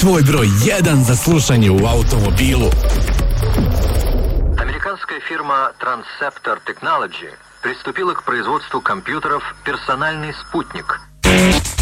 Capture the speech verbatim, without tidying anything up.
Tvoj broj jedan za slušanje u automobilu. Американская фирма Transceptor Technology приступила к производству компьютеров «Персональный спутник»,